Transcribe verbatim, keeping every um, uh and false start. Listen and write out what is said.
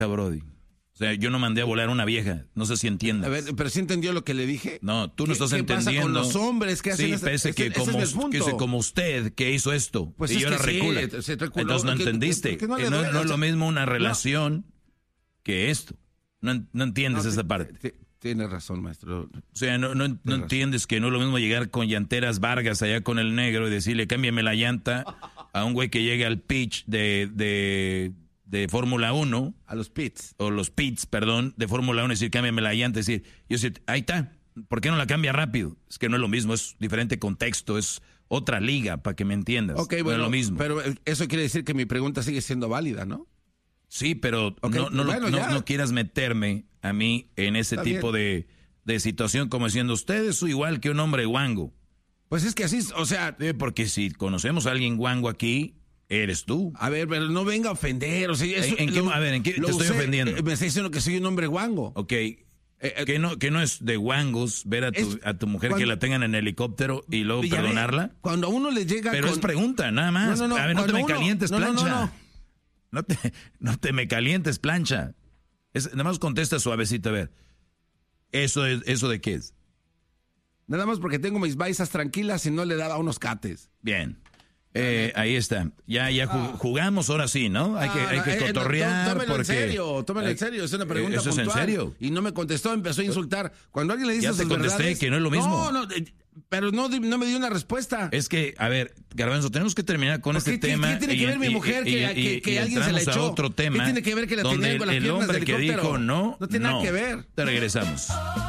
Brody. O sea, yo no mandé a volar a una vieja, no sé si entiendes. A ver, pero ¿sí entendió lo que le dije? No, tú no estás ¿Qué entendiendo. ¿Qué pasa con los hombres que hacen sí, ese, parece ese, que, ese como, es que es como usted que hizo esto. Pues y es yo que la recula. sí, se reculó. Entonces no ¿Qué, entendiste. qué, qué no, que le no, duele? no es lo mismo una No. relación que esto. No, no entiendes No, esa te, parte. te, Tienes razón, maestro. O sea, no, no, no entiendes que no es lo mismo llegar con llanteras Vargas allá con el negro y decirle cámbiame la llanta a un güey que llegue al pitch de, de, de Fórmula uno. A los pits. O los pits, perdón, de Fórmula uno, decir cámbiame la llanta, decir, yo decir, ahí está, ¿por qué no la cambia rápido? Es que no es lo mismo, es diferente contexto, es otra liga, para que me entiendas. Ok, no bueno, es lo mismo. Pero eso quiere decir que mi pregunta sigue siendo válida, ¿no? Sí, pero okay, no, no, bueno, no, no quieras meterme a mí en ese Está tipo de, de situación como diciendo, ustedes son igual que un hombre guango. Pues es que así, o sea... Sí, porque si conocemos a alguien guango aquí, eres tú. A ver, pero no venga a ofender. O sea, eso, ¿En, en lo, qué, a ver, ¿en qué te estoy usé, ofendiendo? Me está diciendo que soy un hombre guango. Ok, eh, eh, que, no, que no es de guangos ver a tu, es, a tu mujer cuando, que la tengan en helicóptero y luego perdonarla. Ve, cuando a uno le llega Pero con... es pregunta, nada más. No, no, no, a ver, no te me uno... calientes, no, plancha. No, no, no. No te, no te me calientes, plancha. Es, nada más contesta suavecito, a ver. ¿Eso, es, ¿Eso de qué es? Nada más porque tengo mis baisas tranquilas y no le daba unos cates. Bien. Eh, ahí está. Ya, ya ah. jugamos ahora sí, ¿no? Hay que, hay que eh, cotorrear. No, tómelo porque, en serio, tómelo en serio. Es una pregunta ¿Eso puntual. es en serio? Y no me contestó, empezó a insultar. Cuando alguien le dice ya te sus contesté verdades, que no es lo mismo. No, no, pero no, no me dio una respuesta. Es que, a ver, Garbanzo, tenemos que terminar con este ¿Qué, tema. ¿Qué tiene que ver mi mujer que, y, que, y, que y alguien se la echó? A otro tema ¿Qué tiene que ver que la donde tenía con las el piernas hombre del que helicóptero? dijo no, no tiene no. nada que ver. Te regresamos.